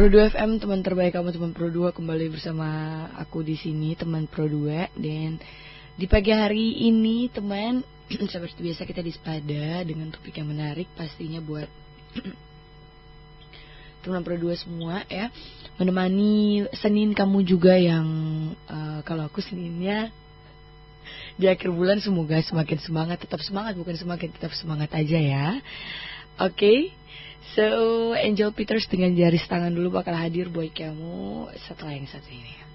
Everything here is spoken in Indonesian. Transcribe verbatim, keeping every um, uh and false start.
Pro dua F M, teman terbaik kamu, teman Pro dua, kembali bersama aku di sini, teman Pro dua. Dan di pagi hari ini, teman, seperti biasa kita dispada dengan topik yang menarik pastinya buat teman Pro dua semua ya. Menemani Senin kamu juga yang uh, kalau aku Seninnya di akhir bulan, semoga semakin semangat, tetap semangat, bukan semakin tetap semangat aja ya. Oke, okay? So Angel Peters dengan Jari Tangan dulu bakal hadir buat kamu setelah yang satu ini.